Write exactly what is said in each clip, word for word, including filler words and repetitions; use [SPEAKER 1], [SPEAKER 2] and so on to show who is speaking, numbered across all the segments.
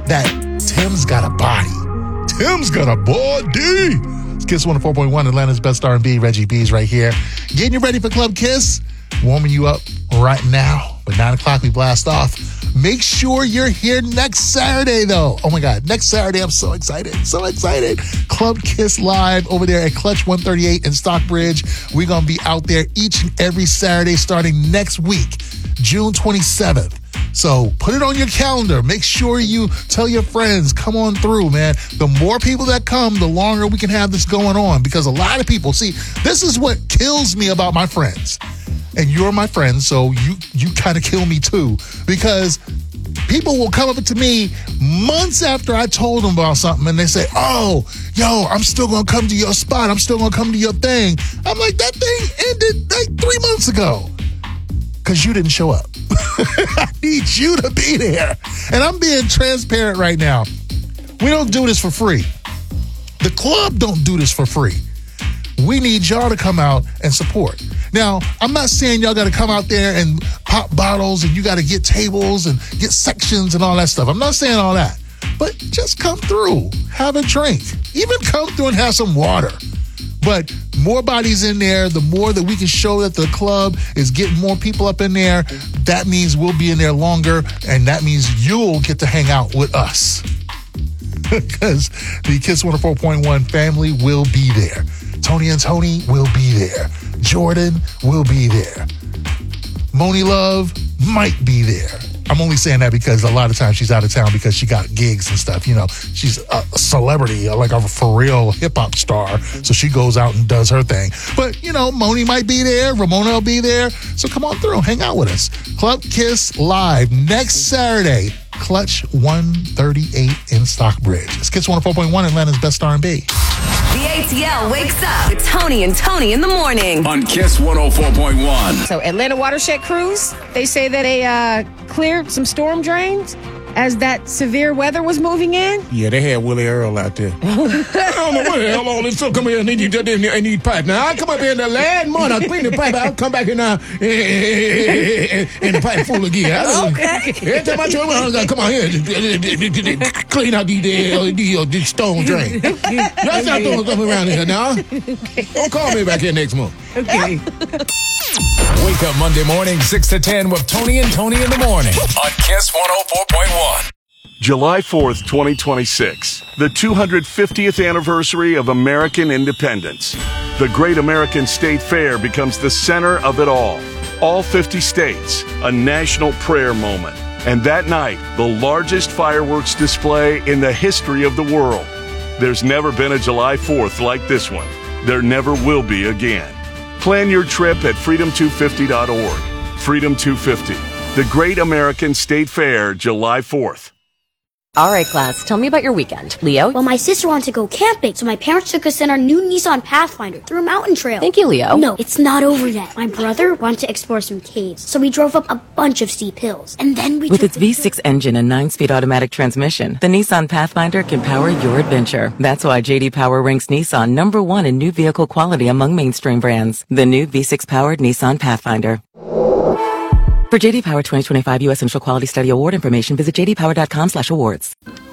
[SPEAKER 1] that Tim's got a body. Tim's got a body. It's Kiss one oh four point one, Atlanta's best R and B. Reggie B's right here. Getting you ready for Club Kiss. Warming you up right now. But nine o'clock, we blast off. Make sure you're here next Saturday, though. Oh, my God. Next Saturday, I'm so excited. So excited. Club Kiss Live over there at Clutch one thirty-eight in Stockbridge. We're going to be out there each and every Saturday starting next week, June twenty-seventh. So put it on your calendar. Make sure you tell your friends, come on through, man. The more people that come, the longer we can have this going on. Because a lot of people, see, this is what kills me about my friends. And you're my friend, so you you kind of kill me too. Because people will come up to me months after I told them about something, and they say, oh, yo, I'm still going to come to your spot. I'm still going to come to your thing. I'm like, that thing ended like three months ago. Because you didn't show up. I need you to be there. And I'm being transparent right now. We don't do this for free. The club don't do this for free. We need y'all to come out and support. Now, I'm not saying y'all got to come out there and pop bottles and you got to get tables and get sections and all that stuff. I'm not saying all that. But just come through. Have a drink. Even come through and have some water. But more bodies in there, the more that we can show that the club is getting more people up in there, that means we'll be in there longer, and that means you'll get to hang out with us. Because the Kiss one oh four point one family will be there. Tony and Tony will be there. Jordan will be there. Moni Love might be there. I'm only saying that because a lot of times she's out of town because she got gigs and stuff. You know, she's a celebrity, like a for real hip hop star. So she goes out and does her thing. But, you know, Moni might be there. Ramona will be there. So come on through. Hang out with us. Club Kiss Live next Saturday. Clutch one thirty-eight in Stockbridge. It's Kiss one oh four point one, Atlanta's best R and B.
[SPEAKER 2] The A T L wakes up with Tony and Tony in the morning.
[SPEAKER 3] On Kiss one oh four point one.
[SPEAKER 4] So Atlanta Watershed Cruise, they say that they uh, cleared some storm drains as that severe weather was moving in.
[SPEAKER 5] Yeah, they had Willie Earl out there. I don't know what the hell all this stuff come here and need, and need pipe. Now, I come up here in the last month, I clean the pipe, I'll come back in now, and the pipe full again.
[SPEAKER 4] Okay.
[SPEAKER 5] Every time I turn around, I come out here and clean out these, these, these stone drains. Y'all stop throwing stuff around here now. Don't call me back here next month.
[SPEAKER 4] Okay.
[SPEAKER 3] Wake up Monday morning, six to ten with Tony and Tony in the morning on Kiss one oh four point one.
[SPEAKER 6] July fourth, twenty twenty-six, the two hundred fiftieth anniversary of American independence. The Great American State Fair becomes the center of it all. All fifty states, a national prayer moment. And that night, the largest fireworks display in the history of the world. There's never been a July fourth like this one. There never will be again. Plan your trip at freedom two fifty dot org. Freedom two fifty, the Great American State Fair, July fourth.
[SPEAKER 7] All right, class, tell me about your weekend. Leo?
[SPEAKER 8] Well, my sister wanted to go camping, so my parents took us in our new Nissan Pathfinder through a mountain trail.
[SPEAKER 7] Thank you, Leo.
[SPEAKER 8] No, it's not over yet. My brother wanted to explore some caves, so we drove up a bunch of steep hills. And then we
[SPEAKER 7] With
[SPEAKER 8] took
[SPEAKER 7] its V six engine and nine-speed automatic transmission, the Nissan Pathfinder can power your adventure. That's why J D Power ranks Nissan number one in new vehicle quality among mainstream brands. The new V six-powered Nissan Pathfinder. For J D Power twenty twenty-five U S Central Quality Study Award information, visit j d power dot com slash awards.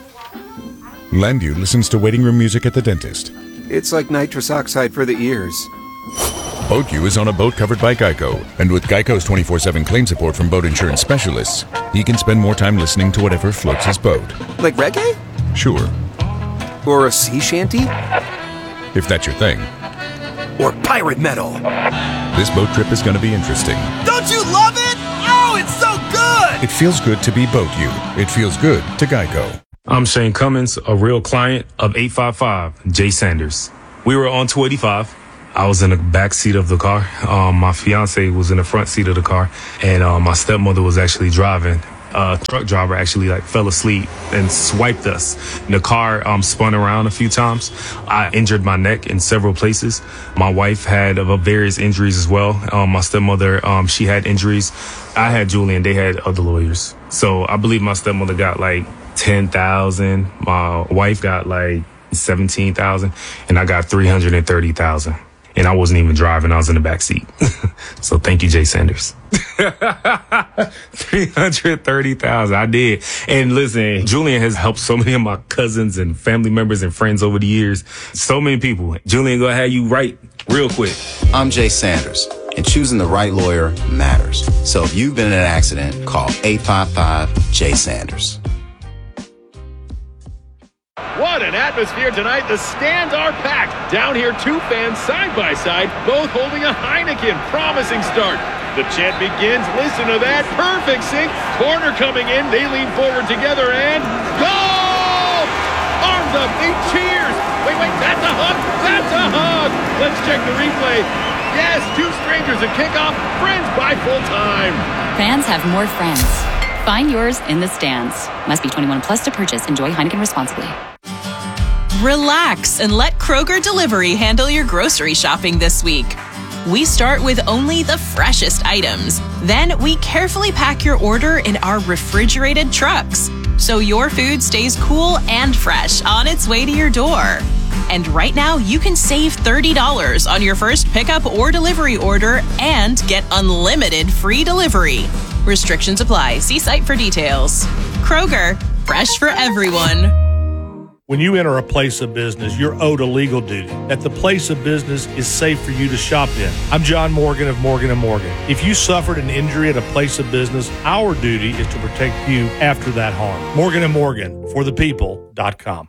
[SPEAKER 9] Landview listens to waiting room music at the dentist.
[SPEAKER 10] It's like nitrous oxide for the ears.
[SPEAKER 9] BoatU is on a boat covered by Geico, and with Geico's twenty-four seven claim support from boat insurance specialists, he can spend more time listening to whatever floats his boat.
[SPEAKER 10] Like reggae?
[SPEAKER 9] Sure.
[SPEAKER 10] Or a sea shanty?
[SPEAKER 9] If that's your thing.
[SPEAKER 10] Or pirate metal.
[SPEAKER 9] This boat trip is going to be interesting.
[SPEAKER 11] Don't you love it? Oh, it's so good!
[SPEAKER 9] It feels good to be BoatU. It feels good to Geico.
[SPEAKER 12] I'm Shane Cummins, a real client of eight five five, Jay Sanders. We were on two eighty-five. I was in the back seat of the car. Um, my fiance was in the front seat of the car, and uh, my stepmother was actually driving. A truck driver actually like fell asleep and swiped us. The car um, spun around a few times. I injured my neck in several places. My wife had uh, various injuries as well. Um, my stepmother, um, she had injuries. I had Julian. They had other lawyers. So I believe my stepmother got like ten thousand. My wife got like seventeen thousand, and I got three hundred thirty thousand. and I wasn't even driving. I was in the back seat. So thank you, Jay Sanders. three hundred thirty thousand. I did. And listen, Julian has helped so many of my cousins and family members and friends over the years. So many people. Julian, go ahead, you right real quick.
[SPEAKER 13] I'm Jay Sanders, and choosing the right lawyer matters. So if you've been in an accident, call eight five five, J Sanders.
[SPEAKER 14] What an atmosphere tonight. The stands are packed. Down here, two fans side by side, both holding a Heineken. Promising start. The chant begins. Listen to that. Perfect sync. Corner coming in. They lean forward together and goal! Arms up. They cheers. Wait, wait. That's a hug. That's a hug. Let's check the replay. Yes, two strangers at kickoff. Friends by full time.
[SPEAKER 15] Fans have more friends. Find yours in the stands. Must be twenty-one plus to purchase. Enjoy Heineken responsibly.
[SPEAKER 16] Relax and let Kroger Delivery handle your grocery shopping this week. We start with only the freshest items. Then we carefully pack your order in our refrigerated trucks, so your food stays cool and fresh on its way to your door. And right now, you can save thirty dollars on your first pickup or delivery order and get unlimited free delivery. Restrictions apply. See site for details. Kroger, fresh for everyone.
[SPEAKER 17] When you enter a place of business, you're owed a legal duty that the place of business is safe for you to shop in. I'm John Morgan of Morgan and Morgan. If you suffered an injury at a place of business, our duty is to protect you after that harm. Morgan and Morgan, for the people dot com.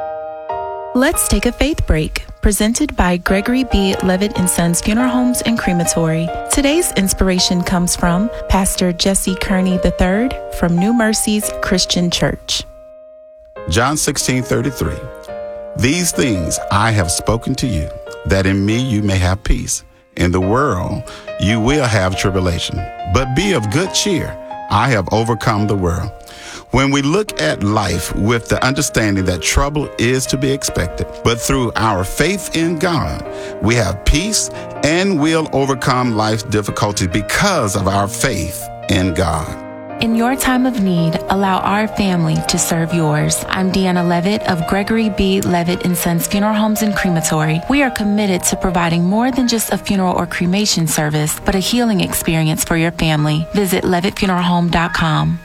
[SPEAKER 18] Let's take a faith break. Presented by Gregory B. Levitt and Sons Funeral Homes and Crematory. Today's inspiration comes from Pastor Jesse Kearney the third from New Mercies Christian Church.
[SPEAKER 19] John sixteen thirty-three. These things I have spoken to you, that in me you may have peace. In the world you will have tribulation, but be of good cheer. I have overcome the world. When we look at life with the understanding that trouble is to be expected, but through our faith in God, we have peace and will overcome life's difficulties because of our faith in God.
[SPEAKER 18] In your time of need, allow our family to serve yours. I'm Deanna Levitt of Gregory B. Levitt and Sons Funeral Homes and Crematory. We are committed to providing more than just a funeral or cremation service, but a healing experience for your family. Visit levitt funeral home dot com.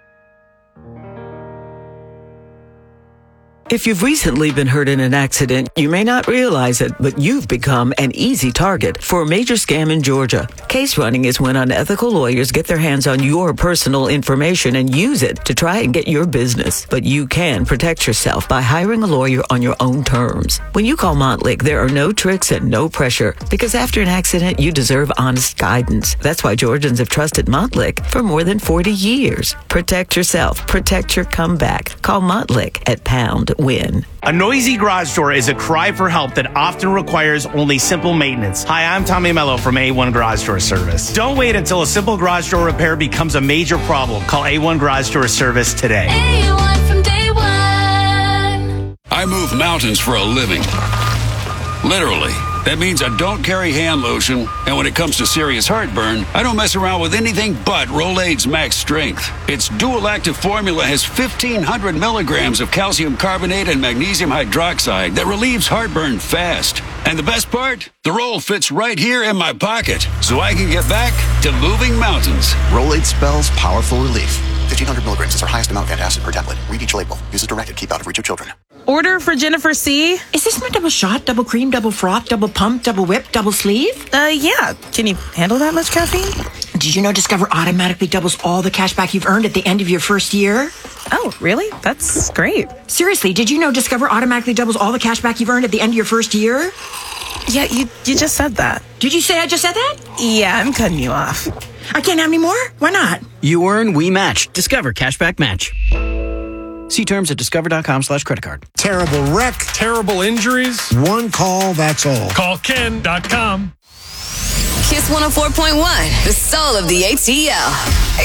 [SPEAKER 20] If you've recently been hurt in an accident, you may not realize it, but you've become an easy target for a major scam in Georgia. Case running is when unethical lawyers get their hands on your personal information and use it to try and get your business. But you can protect yourself by hiring a lawyer on your own terms. When you call Montlick, there are no tricks and no pressure, because after an accident, you deserve honest guidance. That's why Georgians have trusted Montlick for more than forty years. Protect yourself. Protect your comeback. Call Montlick at pound win.
[SPEAKER 21] A noisy garage door is a cry for help that often requires only simple maintenance. Hi, I'm Tommy Mello from A one Garage Door Service. Don't wait until a simple garage door repair becomes a major problem. Call A one Garage Door Service today.
[SPEAKER 22] A one from day one.
[SPEAKER 23] I move mountains for a living. Literally. That means I don't carry hand lotion, and when it comes to serious heartburn, I don't mess around with anything but Rolaids Max Strength. Its dual-active formula has fifteen hundred milligrams of calcium carbonate and magnesium hydroxide that relieves heartburn fast. And the best part? The roll fits right here in my pocket, so I can get back to moving mountains.
[SPEAKER 24] Rolaids spells powerful relief. fifteen hundred milligrams is our highest amount of antacid per tablet. Read each label. Use as directed. Keep out of reach of children.
[SPEAKER 25] Order for Jennifer C.
[SPEAKER 26] Is this my double shot, double cream, double froth, double pump, double whip, double sleeve?
[SPEAKER 25] Uh, yeah. Can you handle that much caffeine?
[SPEAKER 26] Did you know Discover automatically doubles all the cash back you've earned at the end of your first year?
[SPEAKER 25] Oh, really? That's great.
[SPEAKER 26] Seriously, did you know Discover automatically doubles all the cash back you've earned at the end of your first year?
[SPEAKER 25] Yeah, you you just said that.
[SPEAKER 26] Did you say I just said that?
[SPEAKER 25] Yeah, I'm cutting you off.
[SPEAKER 26] I can't have any more? Why not?
[SPEAKER 27] You earn, we match. Discover Cashback Match. See terms at discover.com slash credit card.
[SPEAKER 5] Terrible wreck. Terrible injuries. One call, that's all.
[SPEAKER 3] Call Ken dot com.
[SPEAKER 2] Kiss one oh four point one, the soul of the A T L.